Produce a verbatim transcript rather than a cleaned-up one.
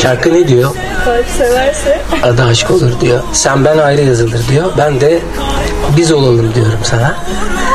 Şarkı ne diyor? Kalp severse Adı aşk olur diyor. Sen ben ayrı yazılır diyor. Ben de biz olalım diyorum sana.